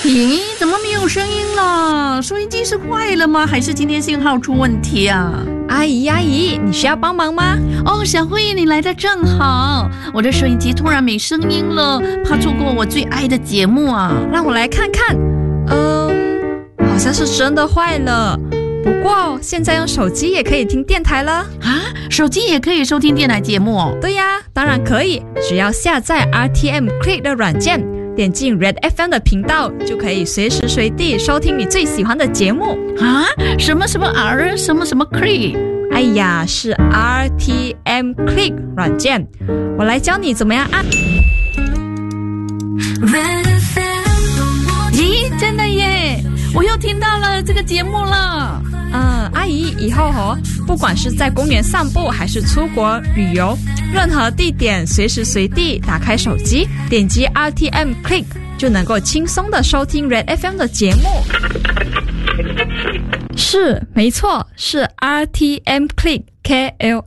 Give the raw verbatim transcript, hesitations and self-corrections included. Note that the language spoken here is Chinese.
咦，怎么没有声音了？收音机是坏了吗？还是今天信号出问题啊？ 阿姨阿姨，你需要帮忙吗？ 哦，小慧，你来得正好，我的收音机突然没声音了，怕错过我最爱的节目啊。 让我来看看。嗯，好像是真的坏了。不过现在用手机也可以听电台了啊！手机也可以收听电台节目哦？ 对呀，当然可以，只要下载 R T M Click 的软件，点进 Red F M 的频道，就可以随时随地收听你最喜欢的节目啊！什么什么 R 什么什么 Click？ 哎呀，是 R T M Click 软件，我来教你怎么样按。 咦，真的耶！我又听到了这个节目了。 嗯，阿姨，以后哦，不管是在公园散步还是出国旅游，任何地点随时随地打开手机，点击 R T M Click 就能够轻松的收听 Red F M 的节目。是，没错，是 R T M Click K L